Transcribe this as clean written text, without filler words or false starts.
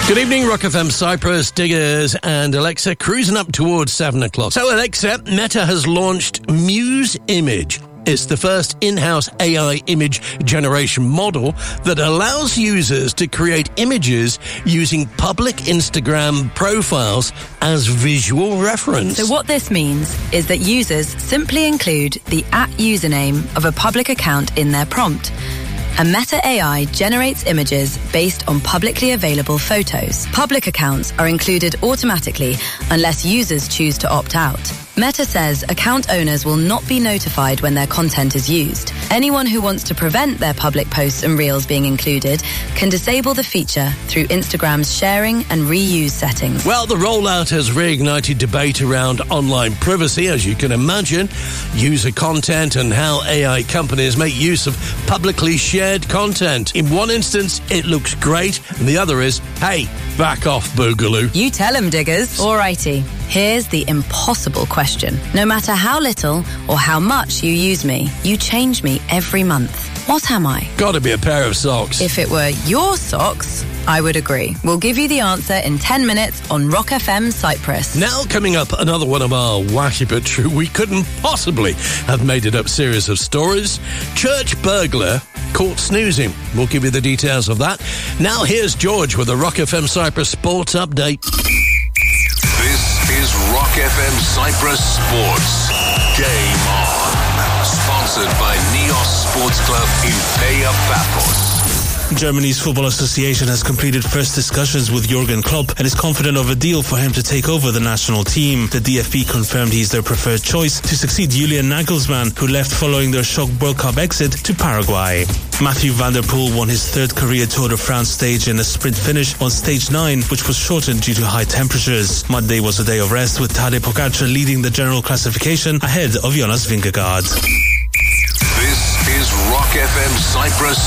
Good evening, Rock FM Cyprus, Diggers and Alexa, cruising up towards 7 o'clock. So, Alexa, Meta has launched Muse Image. It's the first in-house AI image generation model that allows users to create images using public Instagram profiles as visual reference. So what this means is that users simply include the @username of a public account in their prompt. And Meta AI generates images based on publicly available photos. Public accounts are included automatically unless users choose to opt out. Meta says account owners will not be notified when their content is used. Anyone who wants to prevent their public posts and reels being included can disable the feature through Instagram's sharing and reuse settings. Well, the rollout has reignited debate around online privacy, as you can imagine, user content and how AI companies make use of publicly shared content. In one instance, it looks great, and the other is, hey, back off, Boogaloo. You tell him, Diggers. Alrighty, here's the impossible question. No matter how little or how much you use me, you change me every month. What am I? Gotta be a pair of socks. If it were your socks, I would agree. We'll give you the answer in 10 minutes on Rock FM Cyprus. Now coming up, another one of our wacky but true, we couldn't possibly have made it up series of stories. Church burglar caught snoozing. We'll give you the details of that. Now here's George with the Rock FM Cyprus Sports Update. This is Rock FM Cyprus Sports. Game on. Sponsored by Neos Sports Club in Pea Paphos. Germany's Football Association has completed first discussions with Jurgen Klopp and is confident of a deal for him to take over the national team. The DFB confirmed he's their preferred choice to succeed Julian Nagelsmann, who left following their shock World Cup exit to Paraguay. Matthew van der Poel won his third career Tour de France stage in a sprint finish on stage 9, which was shortened due to high temperatures. Monday was a day of rest, with Tadej Pogačar leading the general classification ahead of Jonas Vingegaard. This is Rock FM Cyprus